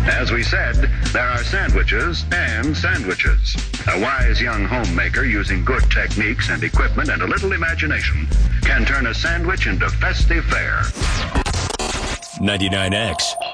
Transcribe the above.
As we said, there are sandwiches and sandwiches. A wise young homemaker using good techniques and equipment and a little imagination can turn a sandwich into festive fare. 99X.